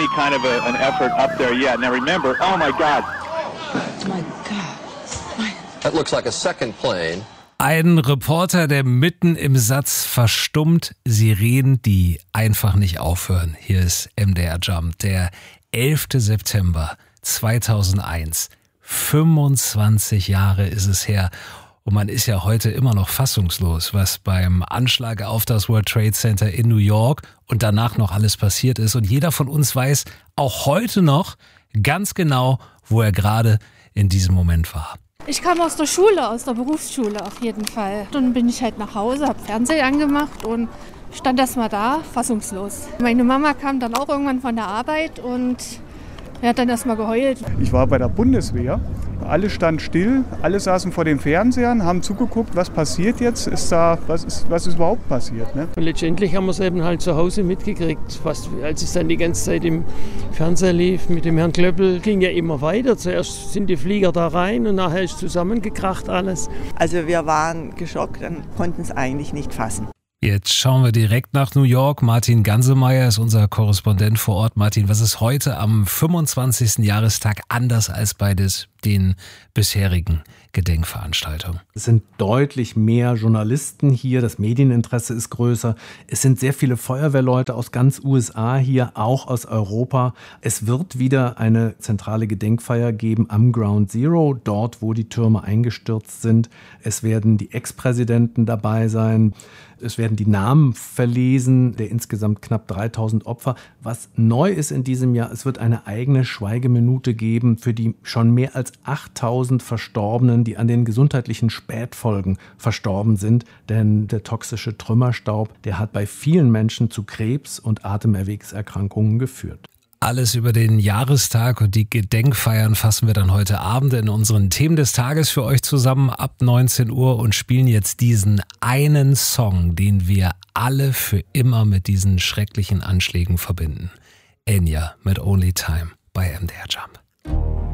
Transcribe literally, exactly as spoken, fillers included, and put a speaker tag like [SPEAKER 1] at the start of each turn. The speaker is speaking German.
[SPEAKER 1] kind of a, an effort up there yet. Now remember, oh my God.
[SPEAKER 2] Oh my God.
[SPEAKER 3] That looks like a second plane.
[SPEAKER 4] Ein Reporter, der mitten im Satz verstummt, Sirenen, die einfach nicht aufhören. Hier ist M D R Jump, der elfter September zweitausendeins. fünfundzwanzig Jahre ist es her. Und man ist ja heute immer noch fassungslos, was beim Anschlag auf das World Trade Center in New York und danach noch alles passiert ist. Und jeder von uns weiß auch heute noch ganz genau, wo er gerade in diesem Moment war.
[SPEAKER 5] Ich kam aus der Schule, aus der Berufsschule auf jeden Fall. Dann bin ich halt nach Hause, habe Fernseher angemacht und stand erst mal da, fassungslos. Meine Mama kam dann auch irgendwann von der Arbeit und er hat dann erst mal geheult.
[SPEAKER 6] Ich war bei der Bundeswehr. Alle standen still, alle saßen vor den Fernsehern, haben zugeguckt, was passiert jetzt, ist da, was ist, was ist überhaupt passiert. Ne?
[SPEAKER 7] Und letztendlich haben wir es eben halt zu Hause mitgekriegt, was, als es dann die ganze Zeit im Fernseher lief mit dem Herrn Klöppel, ging ja immer weiter. Zuerst sind die Flieger da rein und nachher ist zusammengekracht alles.
[SPEAKER 8] Also wir waren geschockt und konnten es eigentlich nicht fassen.
[SPEAKER 4] Jetzt schauen wir direkt nach New York. Martin Gansemeyer ist unser Korrespondent vor Ort. Martin, was ist heute am fünfundzwanzigsten Jahrestag anders als bei des, den bisherigen Gedenkveranstaltungen?
[SPEAKER 9] Es sind deutlich mehr Journalisten hier, das Medieninteresse ist größer. Es sind sehr viele Feuerwehrleute aus ganz U S A hier, auch aus Europa. Es wird wieder eine zentrale Gedenkfeier geben am Ground Zero, dort, wo die Türme eingestürzt sind. Es werden die Ex-Präsidenten dabei sein. Es werden die Namen verlesen der insgesamt knapp dreitausend Opfer. Was neu ist in diesem Jahr, es wird eine eigene Schweigeminute geben für die schon mehr als achttausend Verstorbenen, die an den gesundheitlichen Spätfolgen verstorben sind. Denn der toxische Trümmerstaub, der hat bei vielen Menschen zu Krebs und Atemerwegserkrankungen geführt.
[SPEAKER 4] Alles über den Jahrestag und die Gedenkfeiern fassen wir dann heute Abend in unseren Themen des Tages für euch zusammen ab neunzehn Uhr und spielen jetzt diesen einen Song, den wir alle für immer mit diesen schrecklichen Anschlägen verbinden. Enya mit Only Time bei M D R Jump.